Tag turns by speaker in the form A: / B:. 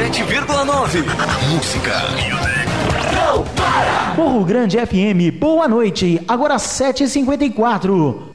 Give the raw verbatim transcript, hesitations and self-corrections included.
A: sete vírgula nove. Música.
B: Morro Grande F M, boa noite. Agora sete e cinquenta e quatro.